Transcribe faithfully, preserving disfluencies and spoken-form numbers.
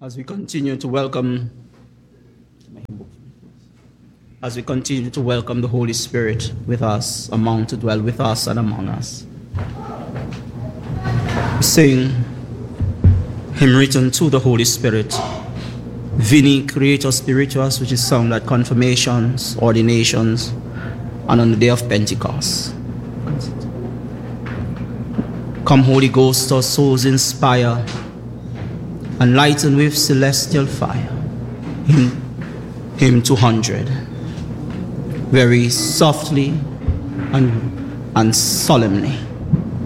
As we continue to welcome, as we continue to welcome the Holy Spirit with us, among to dwell with us and among us, we sing hymn written to the Holy Spirit, Vini Creator Spiritus, which is sung at confirmations, ordinations, and on the day of Pentecost. Come, Holy Ghost, our souls inspire, and lighten with celestial fire. Hymn, hymn two hundred. Very softly and, and solemnly.